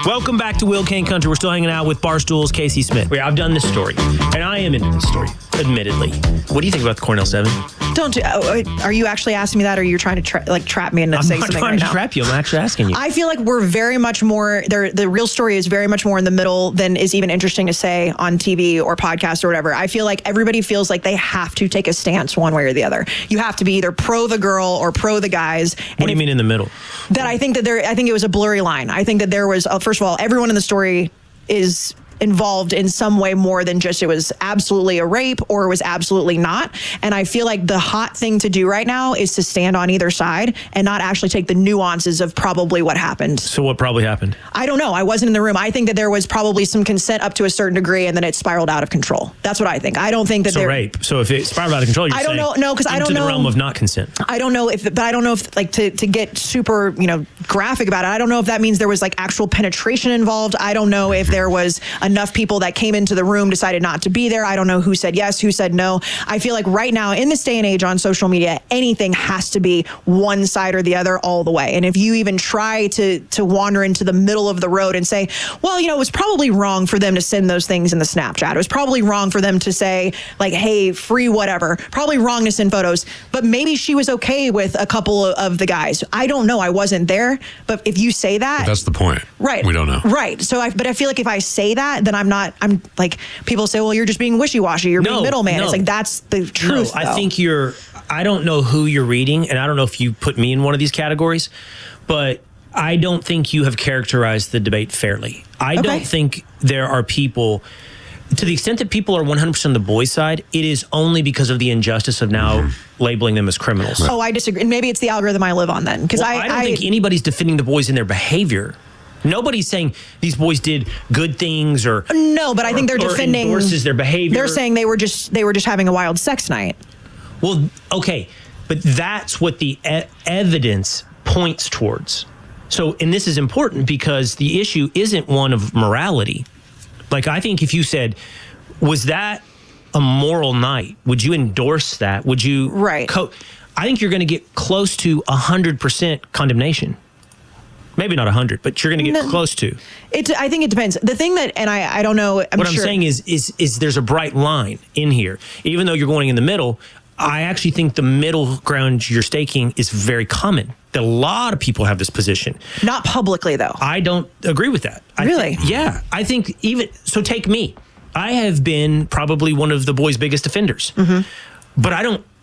Welcome back to Will Kane Country. We're still hanging out with Barstool's Casey Smith. I've done this story, and I am into this story, admittedly. What do you think about the Cornell 7? Are you actually asking me that, or are you trying to trap me into saying something right now? I'm not trying to trap you. I'm actually asking you. I feel like we're very much more, the real story is very much more in the middle than is even interesting to say on TV or podcast or whatever. I feel like everybody feels like they have to take a stance one way or the other. You have to be either pro the girl or pro the guys. What do you mean in the middle? I think it was a blurry line. I think that there was, first of all, everyone in the story is involved in some way more than just it was absolutely a rape or it was absolutely not. And I feel like the hot thing to do right now is to stand on either side and not actually take the nuances of probably what happened. So what probably happened? I don't know. I wasn't in the room. I think that there was probably some consent up to a certain degree and then it spiraled out of control. That's what I think. I don't think that rape. So if it spiraled out of control, I don't know. No, because I don't know. Into the realm of not consent. I don't know if like to get super, graphic about it. I don't know if that means there was like actual penetration involved. I don't know if there was enough people that came into the room, decided not to be there. I don't know who said yes, who said no. I feel like right now in this day and age on social media, anything has to be one side or the other all the way. And if you even try to wander into the middle of the road and say, well, it was probably wrong for them to send those things in the Snapchat. It was probably wrong for them to say like, hey, free whatever. Probably wrong to send photos. But maybe she was okay with a couple of the guys. I don't know. I wasn't there. But if you say that. But that's the point. Right. We don't know. Right. So but I feel like if I say that, then I'm like, people say, well, you're just being wishy-washy. You're being middleman. No. It's like, that's the truth. No, I think I don't know who you're reading, and I don't know if you put me in one of these categories, but I don't think you have characterized the debate fairly. I don't think there are people, to the extent that people are 100% on the boys' side, it is only because of the injustice of now labeling them as criminals. Right. Oh, I disagree. And maybe it's the algorithm I live on then. Because I don't think anybody's defending the boys in their behavior. Nobody's saying these boys did good things or no, but I think they're defending endorses their behavior. They're saying they were just having a wild sex night. Well, okay, but that's what the evidence points towards. So, and this is important because the issue isn't one of morality. Like, I think if you said, was that a moral night? Would you endorse that? Would you? Right. I think you're going to get close to 100% condemnation. Maybe not 100, but you're going to get close to. I think it depends. The thing that, and I don't know. I'm saying is there's a bright line in here. Even though you're going in the middle, I actually think the middle ground you're staking is very common. That a lot of people have this position. Not publicly, though. I don't agree with that. Really? I think so take me. I have been probably one of the boys' biggest offenders. Mm-hmm. But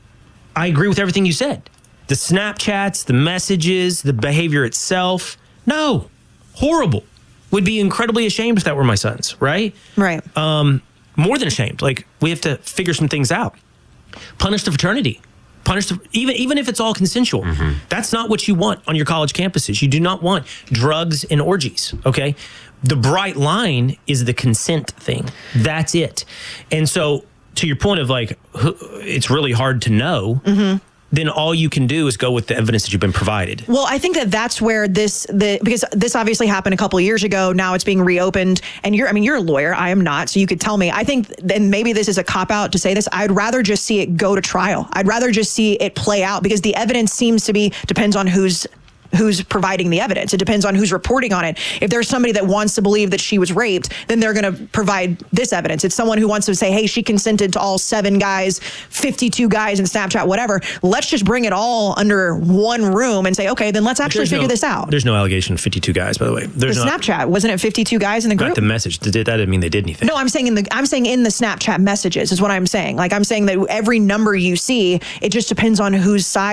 I agree with everything you said. The Snapchats, the messages, the behavior itself. No, horrible. Would be incredibly ashamed if that were my sons, right? Right. More than ashamed. Like, we have to figure some things out. Punish the fraternity. Even if it's all consensual. Mm-hmm. That's not what you want on your college campuses. You do not want drugs and orgies, okay? The bright line is the consent thing. That's it. And so, to your point of like, it's really hard to know. Mm-hmm. Then all you can do is go with the evidence that you've been provided. Well, I think that's where because this obviously happened a couple of years ago. Now it's being reopened, and you're a lawyer. I am not, so you could tell me. I think, and maybe this is a cop out to say this, I'd rather just see it go to trial. I'd rather just see it play out because the evidence seems to depends on who's providing the evidence. It depends on who's reporting on it. If there's somebody that wants to believe that she was raped, then they're going to provide this evidence. It's someone who wants to say, hey, she consented to all 7 guys, 52 guys in Snapchat, whatever. Let's just bring it all under one room and say, okay, then let's actually figure this out. There's no allegation of 52 guys, by the way. Snapchat, wasn't it 52 guys in the group? Got the message. That didn't mean they did anything. No, I'm saying in the Snapchat messages is what I'm saying. Like, I'm saying that every number you see, it just depends on whose side